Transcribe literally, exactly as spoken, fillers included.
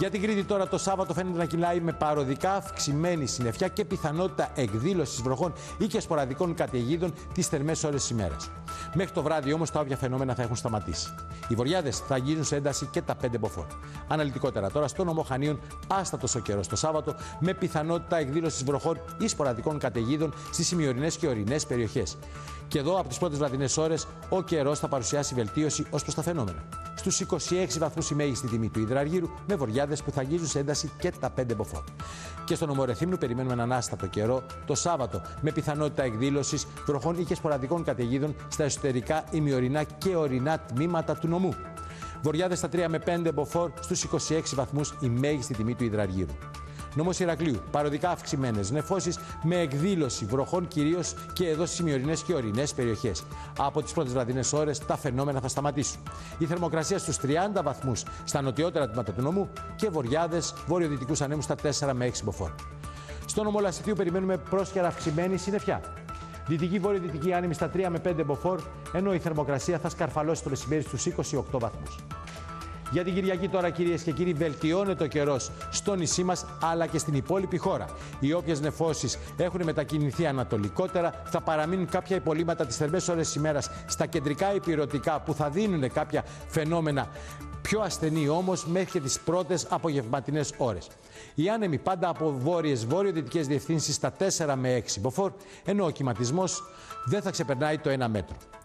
Για την Κρήτη τώρα το Σάββατο φαίνεται να κυλάει με παροδικά αυξημένη συννεφιά και πιθανότητα εκδήλωσης βροχών ή και σποραδικών καταιγίδων τις θερμές ώρες της ημέρας. Μέχρι το βράδυ όμως τα όποια φαινόμενα θα έχουν σταματήσει. Οι βοριάδες θα αγγίζουν σε ένταση και τα πέντε μποφόρ. Αναλυτικότερα τώρα, στο νομό Χανίων, άστατος ο καιρός το Σάββατο, με πιθανότητα εκδήλωσης βροχών ή σποραδικών καταιγίδων στις ημιορεινές και ορεινές περιοχές. Και εδώ, από τις πρώτες βραδινές ώρες, ο καιρός θα παρουσιάσει βελτίωση ως προς τα φαινόμενα. Στους είκοσι έξι βαθμούς η μέγιστη τιμή του υδραργύρου, με βοριάδες που θα αγγίζουν σε ένταση και τα πέντε μποφόρ. Και στον νομό Ρεθύμνου περιμένουμε έναν άστατο καιρό το Σάββατο, με πιθανότητα εκδήλωσης βροχών ή και σποραδικών καταιγίδων στα εσωτερικά, ημιορεινά και ορεινά τμήματα του νομού. Βοριάδες στα τρία με πέντε μποφόρ, στους είκοσι έξι βαθμούς η μέγιστη τιμή του υδραργύρου. Νομός Ηρακλείου, παροδικά αυξημένες νεφώσεις με εκδήλωση βροχών κυρίως και εδώ στις ημιορεινές και ορεινές περιοχές. Από τις πρώτες βραδινές ώρες τα φαινόμενα θα σταματήσουν. Η θερμοκρασία στους τριάντα βαθμούς στα νοτιότερα τμήματα του νομού και βοριάδες βορειοδυτικούς ανέμους στα τέσσερα με έξι μποφόρ. Στο νομό Λασιτίου περιμένουμε πρόσχερα αυξημένη συννεφιά. Δυτική βορειοδυτική άνεμη στα τρία με πέντε μποφόρ, ενώ η θερμοκρασία θα σκαρφαλώσει το μεσημέρι στους είκοσι οκτώ βαθμούς. Για την Κυριακή τώρα, κυρίες και κύριοι, βελτιώνεται ο καιρός στο νησί μας αλλά και στην υπόλοιπη χώρα. Οι όποιες νεφώσεις έχουν μετακινηθεί ανατολικότερα, θα παραμείνουν κάποια υπολείμματα τις θερμές ώρες της ημέρας στα κεντρικά υπηρετικά που θα δίνουν κάποια φαινόμενα πιο ασθενή όμως μέχρι και τις πρώτες απογευματινές ώρες. Οι άνεμοι πάντα από βόρειες βορειοδυτικές διευθύνσεις στα τέσσερα με έξι μποφόρ, ενώ ο κυματισμός δεν θα ξεπερνάει το ένα μέτρο.